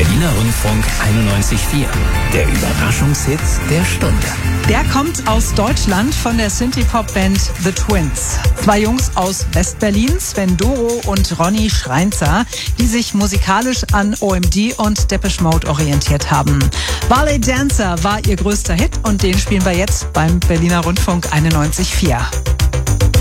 Berliner Rundfunk 91.4. Der Überraschungshit der Stunde. Der kommt aus Deutschland von der Synthie-Pop-Band The Twins. 2 Jungs aus West-Berlin, Sven Doro und Ronny Schreinzer, die sich musikalisch an OMD und Depeche Mode orientiert haben. Ballet Dancer war ihr größter Hit und den spielen wir jetzt beim Berliner Rundfunk 91.4.